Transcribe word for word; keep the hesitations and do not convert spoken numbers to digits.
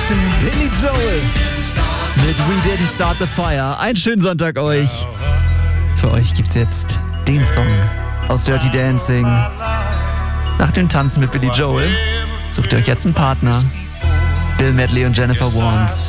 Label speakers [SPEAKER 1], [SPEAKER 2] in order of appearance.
[SPEAKER 1] Billy Joel mit We Didn't Start the Fire. Einen schönen Sonntag euch. Für euch gibt's jetzt den Song aus Dirty Dancing. Nach dem Tanzen mit Billy Joel sucht ihr euch jetzt einen Partner. Bill Medley und Jennifer Warnes.